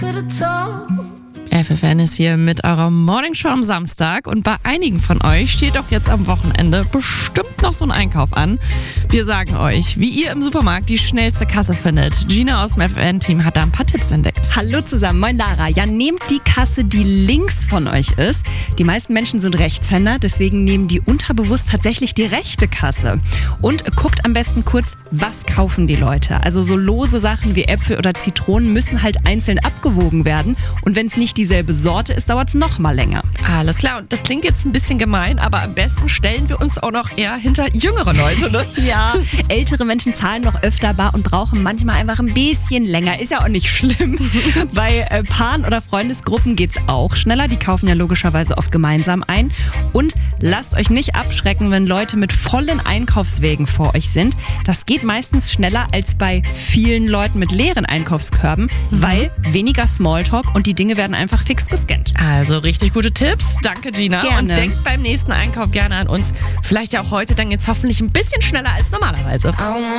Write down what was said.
FFN ist hier mit eurer Morningshow am Samstag und bei einigen von euch steht doch jetzt am Wochenende bestimmt noch so ein Einkauf an. Wir sagen euch, wie ihr im Supermarkt die schnellste Kasse findet. Gina aus dem FFN-Team hat da ein paar Tipps entdeckt. Hallo zusammen, moin Lara. Ja, nehmt die Kasse, die links von euch ist. Die meisten Menschen sind Rechtshänder, deswegen nehmen die unterbewusst tatsächlich die rechte Kasse. Und guckt am besten kurz, was kaufen die Leute. Also so lose Sachen wie Äpfel oder Zitronen müssen halt einzeln abgewogen werden. Und wenn es nicht dieselbe Sorte ist, dauert es noch mal länger. Alles klar, und das klingt jetzt ein bisschen gemein, aber am besten stellen wir uns auch noch eher hinter jüngere Leute, ne? Ja, ältere Menschen zahlen noch öfter bar und brauchen manchmal einfach ein bisschen länger. Ist ja auch nicht schlimm. Bei Paaren oder Freundesgruppen geht's auch schneller. Die kaufen ja logischerweise oft gemeinsam ein. Und lasst euch nicht abschrecken, wenn Leute mit vollen Einkaufswegen vor euch sind. Das geht meistens schneller als bei vielen Leuten mit leeren Einkaufskörben, weil weniger Smalltalk und die Dinge werden einfach fix gescannt. Also richtig gute Tipps. Danke, Gina. Gerne. Und denkt beim nächsten Einkauf gerne an uns. Vielleicht ja auch heute, dann jetzt hoffentlich ein bisschen schneller als normalerweise.